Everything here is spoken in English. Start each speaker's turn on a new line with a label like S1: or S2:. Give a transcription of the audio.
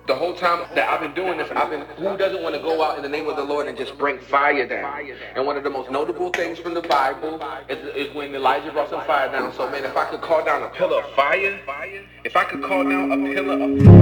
S1: The whole time that I've been doing this, who doesn't want to go out in the name of the Lord and just bring fire down? And one of the most notable things from the Bible is when Elijah brought some fire down. So man, if I could call down a pillar of fire, if I could call down a pillar of